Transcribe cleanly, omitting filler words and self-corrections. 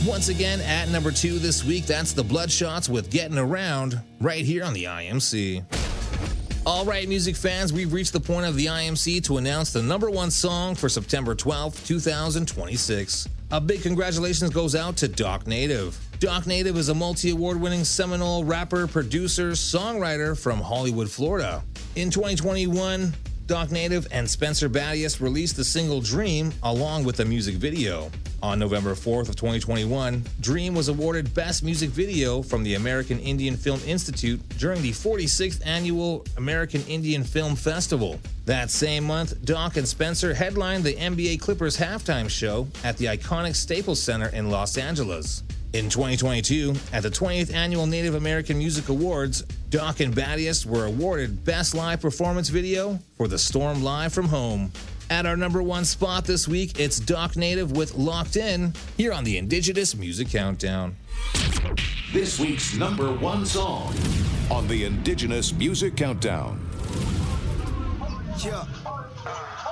Once again, at number 2 this week, that's the Bloodshots with Getting Around, right here on the IMC. All right, music fans, we've reached the point of the IMC to announce the number 1 song for September 12th, 2026. A big congratulations goes out to Doc Native. Doc Native is a multi-award-winning Seminole rapper, producer, songwriter from Hollywood, Florida. In 2021, Doc Native and Spencer Battius released the single Dream along with a music video. On November 4th of 2021, Dream was awarded Best Music Video from the American Indian Film Institute during the 46th Annual American Indian Film Festival. That same month, Doc and Spencer headlined the NBA Clippers halftime show at the iconic Staples Center in Los Angeles. In 2022, at the 20th Annual Native American Music Awards, Doc and Battius were awarded Best Live Performance Video for The Storm Live from Home. At our number 1 spot this week, it's Doc Native with Locked In, here on the Indigenous Music Countdown. This week's number 1 song on the Indigenous Music Countdown. Yeah.